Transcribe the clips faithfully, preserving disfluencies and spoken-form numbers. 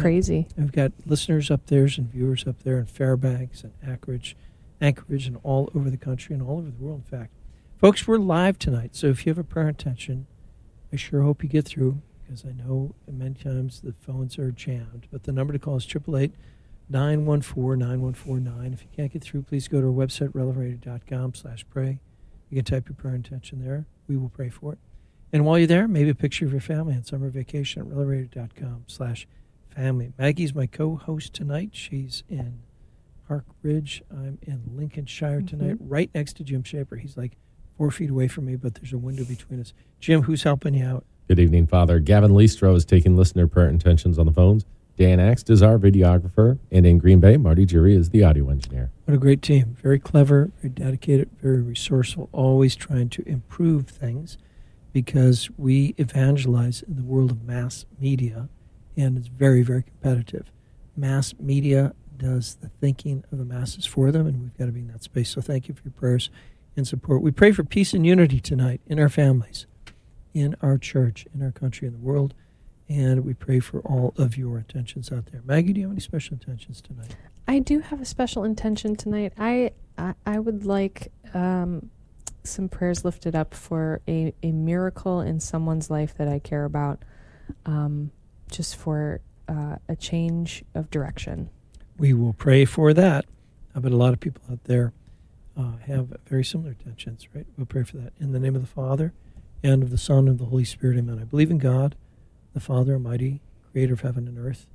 crazy. We've got listeners up there and viewers up there in Fairbanks and Anchorage, Anchorage and all over the country and all over the world, in fact. Folks, we're live tonight, so if you have a prayer intention, I sure hope you get through, because I know many times the phones are jammed. But the number to call is eight eight eight, nine one four, nine one four nine. If you can't get through, please go to our website, relevant radio dot com slash pray. You can type your prayer intention there. We will pray for it. And while you're there, maybe a picture of your family on summer vacation at relevant radio dot com slash family. Maggie's my co-host tonight. She's in Park Ridge. I'm in Lincolnshire tonight, mm-hmm. right next to Jim Shaper. He's like four feet away from me, but there's a window between us. Jim, who's helping you out? Good evening, Father. Gavin Leastro is taking listener prayer intentions on the phones. Dan Axt is our videographer. And in Green Bay, Marty Jury is the audio engineer. What a great team. Very clever, very dedicated, very resourceful, always trying to improve things, because we evangelize in the world of mass media, and it's very, very competitive. Mass media does the thinking of the masses for them, and we've got to be in that space. So thank you for your prayers and support. We pray for peace and unity tonight in our families, in our church, in our country, in the world, and we pray for all of your intentions out there. Maggie, do you have any special intentions tonight? I do have a special intention tonight. I I, I would like um, some prayers lifted up for a, a miracle in someone's life that I care about, um, just for uh, a change of direction. We will pray for that. But a lot of people out there uh, have very similar intentions, right? We'll pray for that. In the name of the Father, and of the Son, and of the Holy Spirit, amen. I believe in God, the Father Almighty, creator of heaven and earth,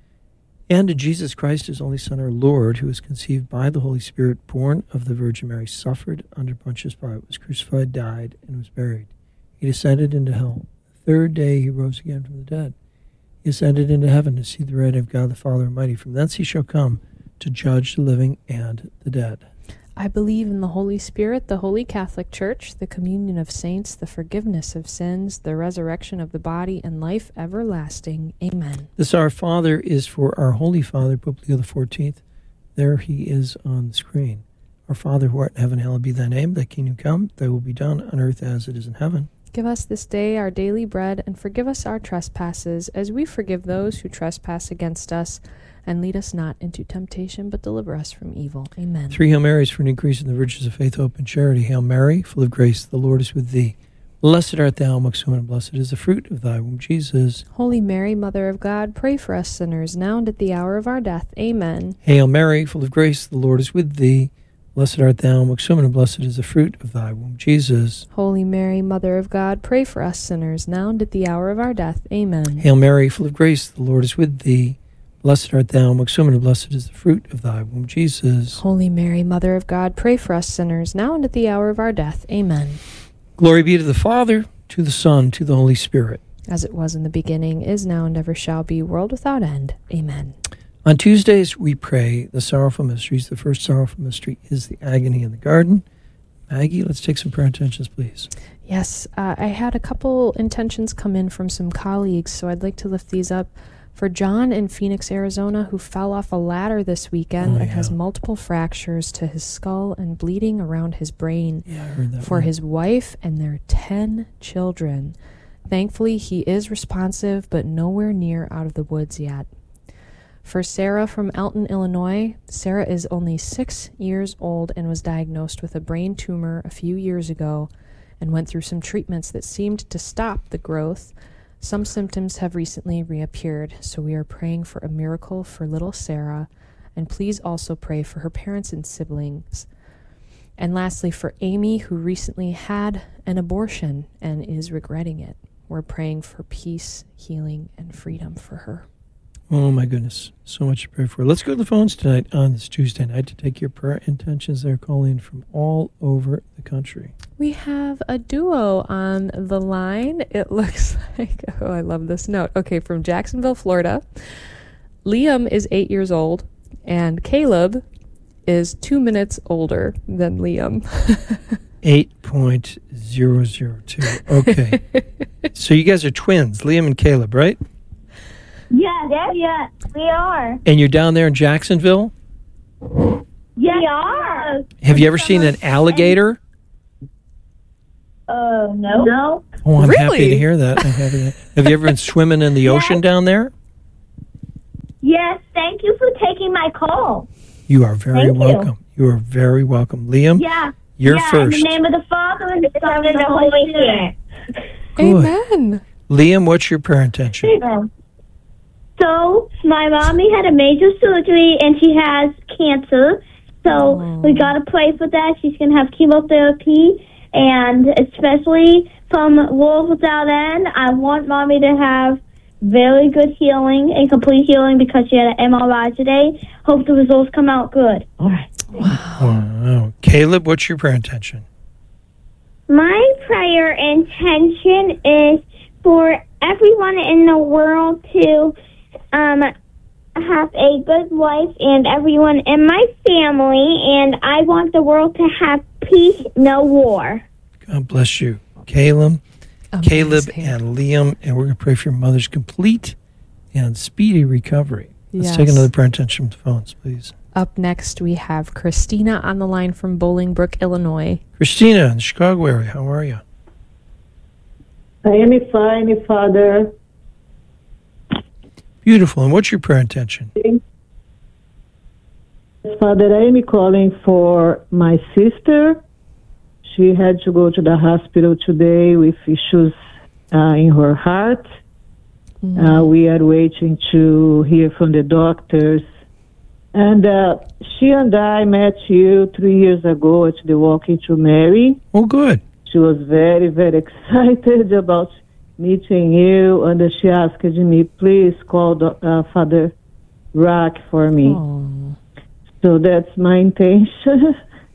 and in Jesus Christ, his only Son, our Lord, who was conceived by the Holy Spirit, born of the Virgin Mary, suffered under Pontius Pilate, was crucified, died, and was buried. He descended into hell. The third day he rose again from the dead. He ascended into heaven to see the right of God the Father Almighty. From thence he shall come to judge the living and the dead. I believe in the Holy Spirit, the Holy Catholic Church, the communion of saints, the forgiveness of sins, the resurrection of the body, and life everlasting. Amen. This Our Father is for our Holy Father, Pope Leo the fourteenth. There he is on the screen. Our Father who art in heaven, hallowed be thy name. Thy kingdom come, thy will be done on earth as it is in heaven. Give us this day our daily bread, and forgive us our trespasses, as we forgive those who trespass against us. And lead us not into temptation, but deliver us from evil. Amen. Three Hail Marys for an increase in the virtues of faith, hope, and charity. Hail Mary, full of grace, the Lord is with thee. Blessed art thou amongst women, and blessed is the fruit of thy womb, Jesus. Holy Mary, Mother of God, pray for us sinners, now and at the hour of our death. Amen. Hail Mary, full of grace, the Lord is with thee. Blessed art thou amongst women, and blessed is the fruit of thy womb, Jesus. Holy Mary, Mother of God, pray for us sinners, now and at the hour of our death. Amen. Hail Mary, full of grace, the Lord is with thee. Blessed art thou amongst women, and blessed is the fruit of thy womb, Jesus. Holy Mary, Mother of God, pray for us sinners, now and at the hour of our death. Amen. Glory be to the Father, to the Son, to the Holy Spirit. As it was in the beginning, is now, and ever shall be, world without end. Amen. On Tuesdays, we pray the sorrowful mysteries. The first sorrowful mystery is the agony in the garden. Maggie, let's take some prayer intentions, please. Yes, uh, I had a couple intentions come in from some colleagues, so I'd like to lift these up. For John in Phoenix, Arizona, who fell off a ladder this weekend oh, and yeah. has multiple fractures to his skull and bleeding around his brain. Yeah, I heard that For one. his wife and their ten children. Thankfully, he is responsive, but nowhere near out of the woods yet. For Sarah from Elton, Illinois, Sarah is only six years old and was diagnosed with a brain tumor a few years ago and went through some treatments that seemed to stop the growth. Some symptoms have recently reappeared, so we are praying for a miracle for little Sarah, and please also pray for her parents and siblings. And lastly, for Amy, who recently had an abortion and is regretting it. We're praying for peace, healing, and freedom for her. Oh, my goodness. So much to pray for. Let's go to the phones tonight on this Tuesday night to take your prayer intentions. They're calling from all over the country. We have a duo on the line. It looks like, oh, I love this note. Okay, from Jacksonville, Florida. Liam is eight years old, and Caleb is two minutes older than Liam. eight point zero zero two. Okay. So you guys are twins, Liam and Caleb, right? Yes, yes, yes, we are. And you're down there in Jacksonville? Yes, we are. Have you ever seen an alligator? Uh, no. No. Oh, I'm Really? happy to hear that. I'm happy to, have you ever been swimming in the ocean Yes. down there? Yes, thank you for taking my call. You are very Thank you. welcome. You. are very welcome. Liam, Yeah. you're yeah, first. In the name of the Father, and the Son, and the Holy Spirit. Good. Amen. Liam, what's your prayer intention? So, my mommy had a major surgery, and she has cancer. So, Oh. we got to pray for that. She's going to have chemotherapy, and especially from World Without End, I want mommy to have very good healing and complete healing because she had an M R I today. Hope the results come out good. All right. Wow. Caleb, what's your prayer intention? My prayer intention is for everyone in the world to um, have a good life and everyone in my family, and I want the world to have peace, no war. God bless you. Caleb, Caleb Amazing. and Liam, and we're going to pray for your mother's complete and speedy recovery. Let's Yes. take another prayer intention from the phones, please. Up next, we have Christina on the line from Bolingbrook, Illinois. Christina in the Chicago area, how are you? I am fine, Father. Beautiful. And what's your prayer intention? Father, I am calling for my sister. She had to go to the hospital today with issues uh, in her heart. Mm. Uh, we are waiting to hear from the doctors. And uh, she and I met you three years ago at the Walking to Mary. Oh, good. She was very, very excited about meeting you, and she asked me, please call the, uh, Father Rock for me. Oh. So that's my intention.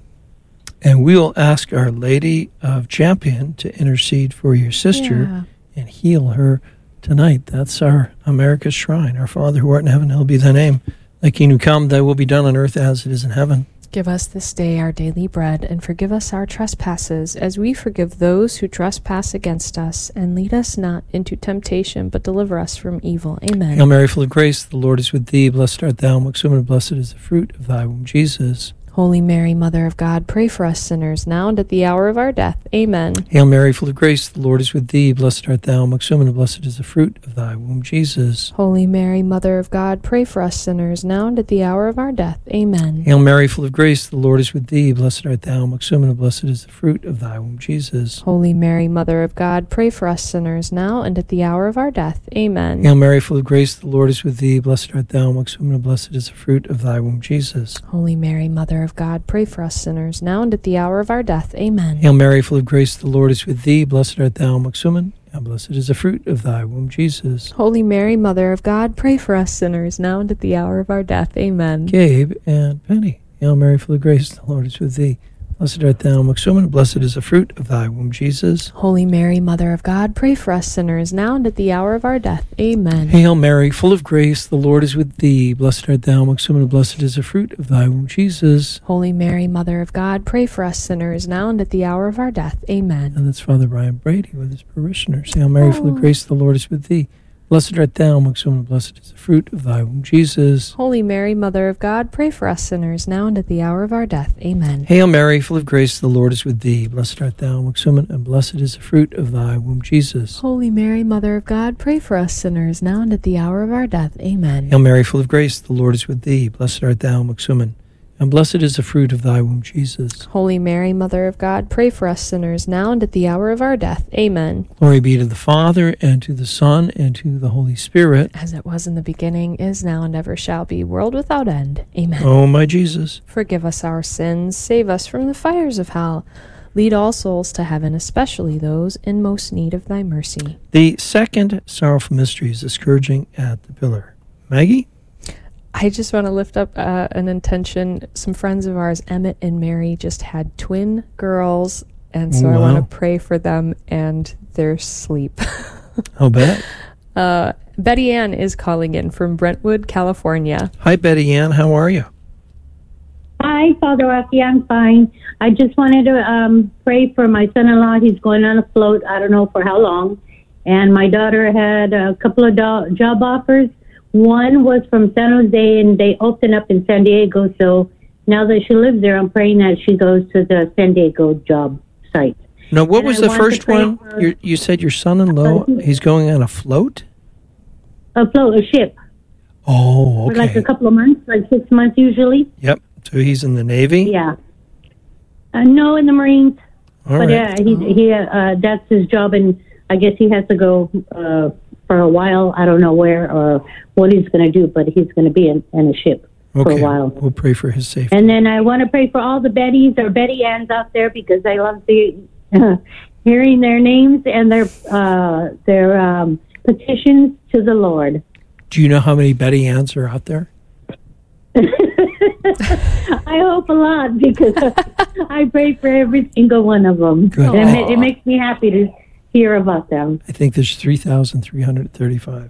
And we will ask Our Lady of Champion to intercede for your sister Yeah. and heal her tonight. That's our America's Shrine. Our Father who art in heaven, hallowed be thy name. Thy kingdom come, thy will be done on earth as it is in heaven. Give us this day our daily bread, and forgive us our trespasses, as we forgive those who trespass against us. And lead us not into temptation, but deliver us from evil. Amen. Hail Mary, full of grace, the Lord is with thee. Blessed art thou amongst women, and blessed is the fruit of thy womb, Jesus. Holy Mary, Mother of God, pray for us sinners, now and at the hour of our death. Amen. Hail Mary, full of grace, the Lord is with thee. Blessed art thou amongst women, and blessed is the fruit of thy womb, Jesus. Holy Mary, Mother of God, pray for us sinners, now and at the hour of our death. Amen. Hail Mary, full of grace, the Lord is with thee. Blessed art thou amongst women, and blessed is the fruit of thy womb, Jesus. Holy Mary, Mother of God, pray for us sinners, now and at the hour of our death. Amen. Hail Mary, full of grace, the Lord is with thee. Blessed art thou amongst women, and blessed is the fruit of thy womb, Jesus. Holy Mary, Mother of God, pray for us sinners, now and at the hour of our death. Amen. Hail Mary, full of grace, the Lord is with thee. Blessed art thou amongst women, and blessed is the fruit of thy womb, Jesus. Holy Mary, Mother of God, pray for us sinners, now and at the hour of our death. Amen. Gabe and Penny. Hail Mary, full of grace, the Lord is with thee. Blessed art thou amongst women, and blessed is the fruit of thy womb, Jesus. Holy Mary, Mother of God, pray for us sinners, now and at the hour of our death. Amen. Hail Mary, full of grace, the Lord is with thee. Blessed art thou amongst women, and blessed is the fruit of thy womb, Jesus. Holy Mary, Mother of God, pray for us sinners, now and at the hour of our death. Amen. And that's Father Brian Brady with his parishioners. Hail Mary, full of grace, the Lord is with thee. Blessed art thou amongst women, and blessed is the fruit of thy womb, Jesus. Holy Mary, Mother of God, pray for us sinners, now and at the hour of our death. Amen. Hail Mary, full of grace, the Lord is with thee. Blessed art thou amongst women, and blessed is the fruit of thy womb, Jesus. Holy Mary, Mother of God, pray for us sinners, now and at the hour of our death. Amen. Hail Mary, full of grace, the Lord is with thee. Blessed art thou amongst women, and blessed is the fruit of thy womb, Jesus. Holy Mary, Mother of God, pray for us sinners, now and at the hour of our death. Amen. Glory be to the Father, and to the Son, and to the Holy Spirit. As it was in the beginning, is now, and ever shall be, world without end. Amen. O my Jesus. Forgive us our sins, save us from the fires of hell. Lead all souls to heaven, especially those in most need of thy mercy. The second sorrowful mystery is the scourging at the pillar. Maggie? I just want to lift up uh, an intention. Some friends of ours, Emmett and Mary, just had twin girls, and so I Wow. want to pray for them and their sleep. How bad? uh, Betty Ann is calling in from Brentwood, California. Hi, Betty Ann. How are you? Hi, Father Rocky. I'm fine. I just wanted to um, pray for my son-in-law. He's going on a float. I don't know for how long. And my daughter had a couple of do- job offers. One was from San Jose, and they opened up in San Diego. So now that she lives there, I'm praying that she goes to the San Diego job site. Now, what And was I the want to first pray one? for- You're, you said your son-in-law, he's going on a float? A float, a ship. Oh, for like okay. a couple of months, like six months usually. Yep. So he's in the Navy? Yeah. Uh, no, in the Marines. All but right. yeah, he he uh, that's his job, and I guess he has to go uh, for a while. I don't know where or what he's going to do, but he's going to be in, in a ship for Okay. a while. We'll pray for his safety. And then I want to pray for all the Bettys or Betty Anns out there because I love the uh, hearing their names and their uh, their um, petitions to the Lord. Do you know how many Betty Anns are out there? I hope a lot because I pray for every single one of them. Good. And it, it makes me happy to hear about them. I think there's three thousand three hundred thirty-five.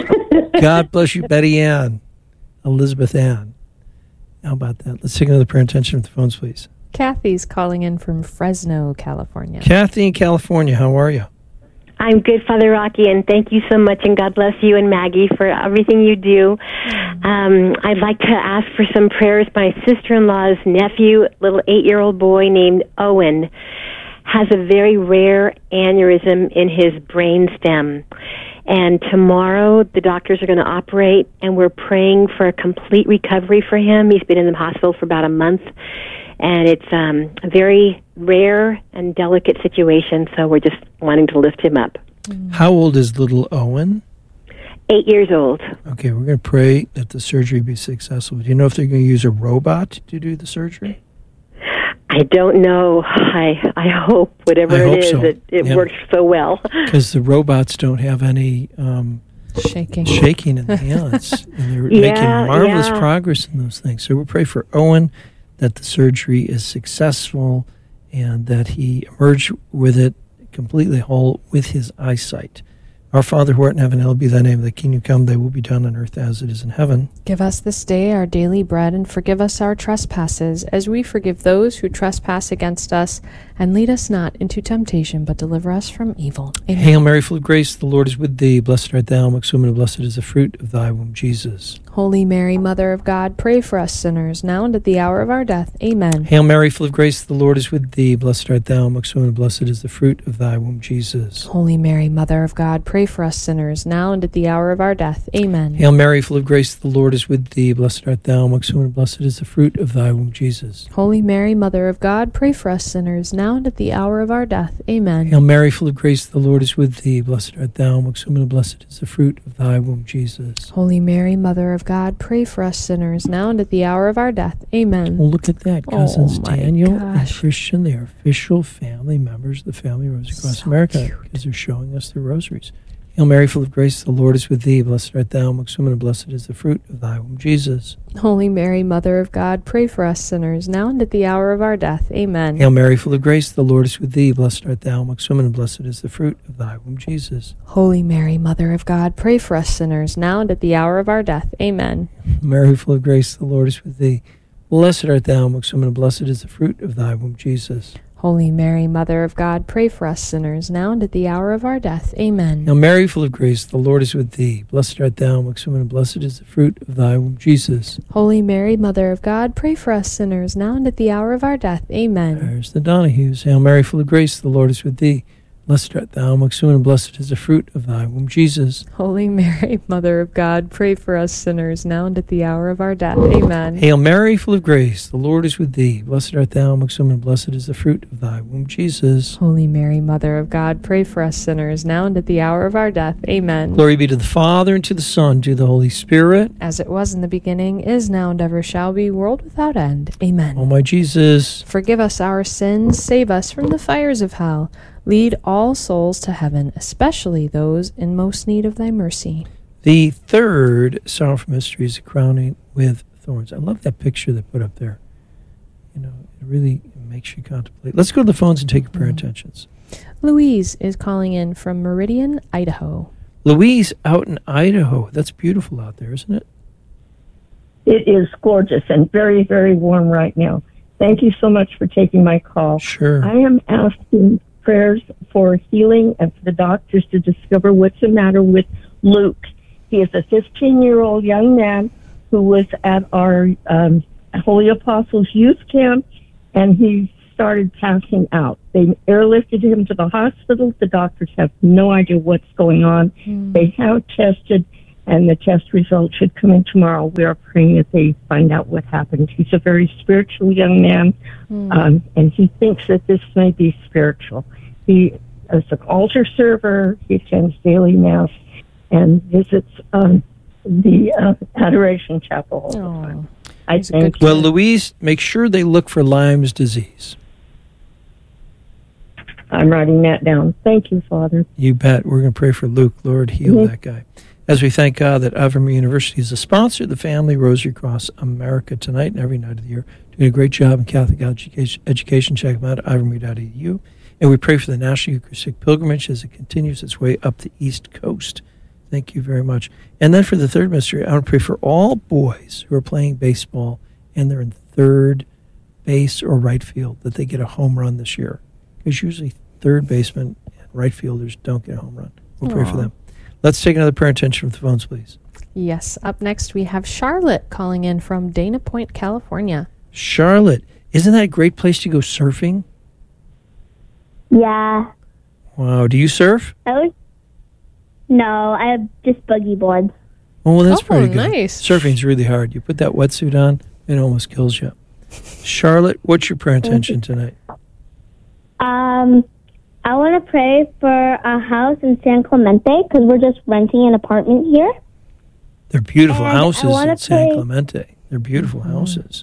God bless you, Betty Ann. Elizabeth Ann. How about that? Let's take another prayer intention with the phones, please. Kathy's calling in from Fresno, California. Kathy in California, how are you? I'm good, Father Rocky, and thank you so much, and God bless you and Maggie for everything you do. Um, I'd like to ask for some prayers. My sister-in-law's nephew, little eight-year-old boy named Owen, has a very rare aneurysm in his brain stem. And tomorrow, the doctors are going to operate, and we're praying for a complete recovery for him. He's been in the hospital for about a month, and it's um, a very rare and delicate situation, so we're just wanting to lift him up. How old is little Owen? Eight years old. Okay, we're going to pray that the surgery be successful. Do you know if they're going to use a robot to do the surgery? I don't know. I I hope whatever I it hope is, so. it, it Yeah. works so well. Because the robots don't have any um, Shaking. shaking in the hands. And they're Yeah, making marvelous yeah. progress in those things. So we pray for Owen that the surgery is successful and that he emerge with it completely whole with his eyesight. Our Father who art in heaven, hallowed be thy name. Thy kingdom come, thy will be done on earth as it is in heaven. Give us this day our daily bread, and forgive us our trespasses, as we forgive those who trespass against us. And lead us not into temptation, but deliver us from evil. Amen. Hail Mary, full of grace, the Lord is with thee. Blessed art thou amongst women, and blessed is the fruit of thy womb, Jesus. Holy Mary, Mother of God, pray for us sinners, now and at the hour of our death. Amen. Hail Mary, full of grace, the Lord is with thee. Blessed art thou amongst women, and blessed is the fruit of thy womb, Jesus. Holy Mary, Mother of God, pray for us sinners, now and at the hour of our death. Amen. Hail Mary, full of grace, the Lord is with thee. Blessed art thou amongst women, and blessed is the fruit of thy womb, Jesus. Holy Mary, Mother of God, pray for us sinners, now and at the hour of our death. Amen. Hail Mary, full of grace, the Lord is with thee. Blessed art thou amongst women, and blessed is the fruit of thy womb, Jesus. Holy Mary, Mother of God, pray for us sinners, now and at the hour of our death. Amen. Well, look at that. Cousins Oh, my Daniel and gosh. Christian, they are official family members of the Family Rosary across So America cute. because they're showing us their rosaries. Hail Mary, full of grace, the Lord is with thee. Blessed art thou amongst women, and blessed is the fruit of thy womb, Jesus. Holy Mary, Mother of God, pray for us sinners, now and at the hour of our death. Amen. Hail Mary, full of grace, the Lord is with thee. Blessed art thou amongst women, and blessed is the fruit of thy womb, Jesus. Holy Mary, Mother of God, pray for us sinners, now and at the hour of our death. Amen. Mary, full of grace, the Lord is with thee. Blessed art thou amongst women, and blessed is the fruit of thy womb, Jesus. Holy Mary, Mother of God, pray for us sinners, now and at the hour of our death. Amen. Hail Mary, full of grace, the Lord is with thee. Blessed art thou amongst women, and blessed is the fruit of thy womb, Jesus. Holy Mary, Mother of God, pray for us sinners, now and at the hour of our death. Amen. There's the Donahues. Hail Mary, full of grace, the Lord is with thee. Blessed art thou amongst women, and blessed is the fruit of thy womb, Jesus. Holy Mary, Mother of God, pray for us sinners, now and at the hour of our death. Amen. Hail Mary, full of grace, the Lord is with thee. Blessed art thou amongst women, and blessed is the fruit of thy womb, Jesus. Holy Mary, Mother of God, pray for us sinners, now and at the hour of our death. Amen. Glory be to the Father, and to the Son, and to the Holy Spirit. As it was in the beginning, is now, and ever shall be, world without end. Amen. O my Jesus. Forgive us our sins, save us from the fires of hell. Lead all souls to heaven, especially those in most need of thy mercy. The third sorrowful mystery is the crowning with thorns. I love that picture they put up there. You know, it really makes you contemplate. Let's go to the phones and take your prayer intentions. Louise is calling in from Meridian, Idaho. Louise out in Idaho. That's beautiful out there, isn't it? It is gorgeous and very, very warm right now. Thank you so much for taking my call. Sure. I am asking prayers for healing and for the doctors to discover what's the matter with Luke. He is a fifteen-year-old young man who was at our um, Holy Apostles youth camp, and he started passing out. They airlifted him to the hospital. The doctors have no idea what's going on. Mm. They have tested and the test results should come in tomorrow. We are praying that they find out what happened. He's a very spiritual young man, Mm. um, and he thinks that this may be spiritual. He is an altar server. He attends daily mass and visits um, the uh, Adoration Chapel all the Aw. time. I He's a thank good you. Well, Louise, make sure they look for Lyme's disease. I'm writing that down. Thank you, Father. You bet. We're going to pray for Luke. Lord, heal Mhm. that guy. As we thank God that Avram University is a sponsor of the Family Rosary Cross America tonight and every night of the year. Doing a great job in Catholic education. education. Check them out at ivram dot e d u. And we pray for the National Eucharistic Pilgrimage as it continues its way up the East Coast. Thank you very much. And then for the third mystery, I want to pray for all boys who are playing baseball and they're in third base or right field, that they get a home run this year. Because usually third basemen and right fielders don't get a home run. We'll pray for Aw. them. Let's take another prayer intention from the phones, please. Yes. Up next, we have Charlotte calling in from Dana Point, California. Charlotte, isn't that a great place to go surfing? Yeah. Wow. Do you surf? I was. No, I have just buggy boards. Oh, well, that's Oh, pretty good. nice. Surfing's really hard. You put that wetsuit on, it almost kills you. Charlotte, what's your prayer intention tonight? Um, I want to pray for a house in San Clemente because we're just renting an apartment here. They're beautiful And I houses wanna in San pray- Clemente. They're beautiful Mhm. houses.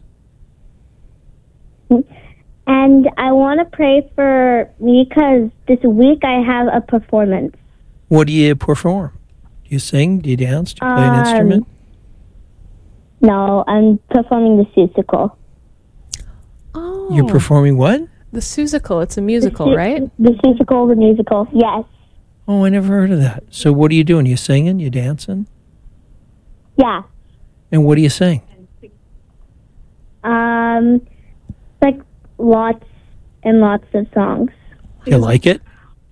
And I want to pray for me because this week I have a performance. What do you perform? Do you sing? Do you dance? Do you play an Um, instrument? No, I'm performing the Susical. Oh, You're performing what? the Susical. It's a musical, The Su- right? The Susical, the musical. Yes. Oh, I never heard of that. So what are you doing? You singing? You dancing? Yeah. And what do you sing? Um, like lots and lots of songs. You like it?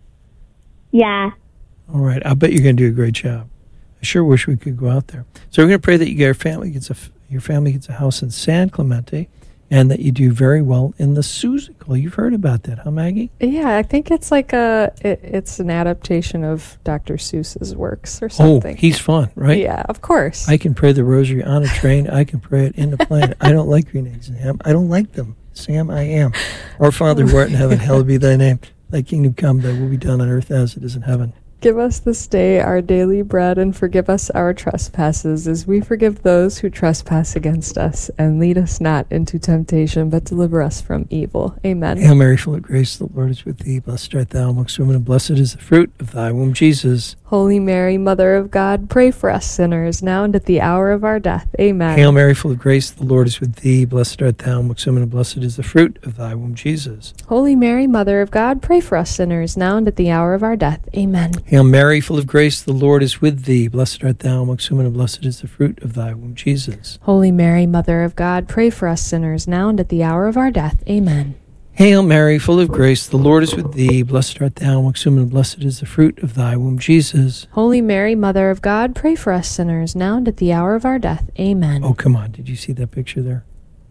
Yeah. All right. I bet you're going to do a great job. I sure wish we could go out there. So we're going to pray that you get your family gets a f- your family gets a house in San Clemente, and that you do very well in the Susical. You've heard about that, huh, Maggie? Yeah, I think it's like a. It, it's an adaptation of Doctor Seuss's works or Oh, something. he's fun, right? Yeah, of course. I can pray the rosary on a train. I can pray it in a plane. I don't like green eggs and ham. I don't like them. Sam, I am. Our Father who art in heaven, hallowed be thy name. Thy kingdom come, thy will be done on earth as it is in heaven. Give us this day our daily bread, and forgive us our trespasses, as we forgive those who trespass against us. And lead us not into temptation, but deliver us from evil. Amen. Hail Mary, full of grace, the Lord is with thee. Blessed art thou amongst women, and blessed is the fruit of thy womb, Jesus. Holy Mary, Mother of God, pray for us sinners, now and at the hour of our death. Amen. Hail Mary, full of grace, the Lord is with thee. Blessed art thou amongst women, and blessed is the fruit of thy womb, Jesus. Holy Mary, Mother of God, pray for us sinners, now and at the hour of our death. Amen. Hail Mary, full of grace, the Lord is with thee. Blessed art thou amongst women, and blessed is the fruit of thy womb, Jesus. Holy Mary, Mother of God, pray for us sinners, now and at the hour of our death. Amen. Hail Mary, full of grace, the Lord is with thee. Blessed art thou amongst women, and blessed is the fruit of thy womb, Jesus. Holy Mary, Mother of God, pray for us sinners, now and at the hour of our death. Amen. Oh, come on. Did you see that picture there?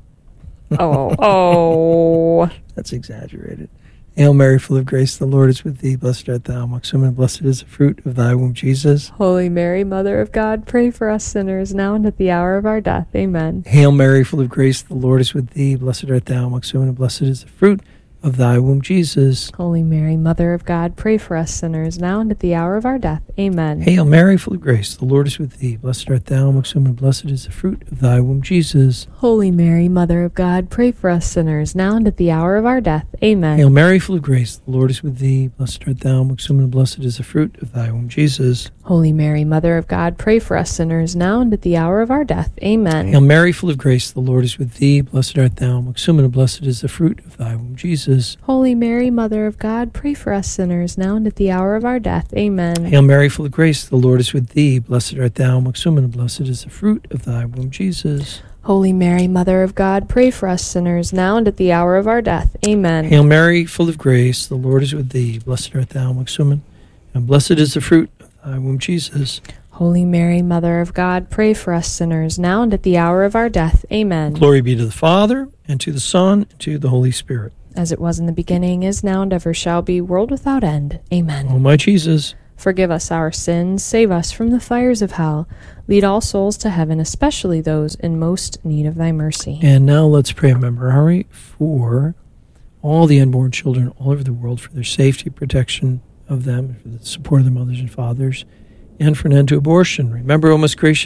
Oh, oh. That's exaggerated. Hail Mary, full of grace, the Lord is with thee. Blessed art thou amongst women, and blessed is the fruit of thy womb, Jesus. Holy Mary, Mother of God, pray for us sinners, now and at the hour of our death. Amen. Hail Mary, full of grace, the Lord is with thee. Blessed art thou amongst women, and blessed is the fruit of thy womb, Jesus. Holy Mary, Mother of God, pray for us sinners, now and at the hour of our death. Amen. Hail Mary, full of grace, the Lord is with thee. Blessed art thou amongst women, and blessed is the fruit of thy womb, Jesus. Holy Mary, Mother of God, pray for us sinners, now and at the hour of our death. Amen. Hail Mary, full of grace, the Lord is with thee. Blessed art thou amongst women, and blessed is the fruit of thy womb, Jesus. Holy Mary, Mother of God, pray for us sinners, now and at the hour of our death. Amen. Hail Mary, full of grace, the Lord is with thee. Blessed art thou amongst women, and blessed is the fruit of thy womb, Jesus. Holy Mary, Mother of God, pray for us sinners, now and at the hour of our death. Amen. Hail Mary, full of grace, the Lord is with thee. Blessed art thou amongst women, and blessed is the fruit of thy womb, Jesus. Holy Mary, Mother of God, pray for us sinners, now and at the hour of our death. Amen. Hail Mary, full of grace, the Lord is with thee. Blessed art thou amongst women, and blessed is the fruit of thy womb, Jesus. Holy Mary, Mother of God, pray for us sinners, now and at the hour of our death. Amen. Glory be to the Father, and to the Son, and to the Holy Spirit. As it was in the beginning, is now, and ever shall be, world without end. Amen. O my Jesus, Forgive us our sins, save us from the fires of hell. Lead all souls to heaven, especially those in most need of thy mercy. And now let's pray a memorare for all the unborn children all over the world, for their safety, protection of them, for the support of their mothers and fathers, and for an end to abortion. Remember, O most gracious